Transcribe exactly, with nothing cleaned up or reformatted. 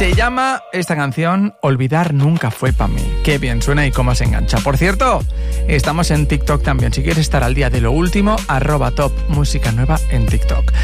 Se llama esta canción Olvidar nunca fue pa' mí. Qué bien suena y cómo se engancha. Por cierto, estamos en TikTok también. Si quieres estar al día de lo último, arroba top música nueva en TikTok.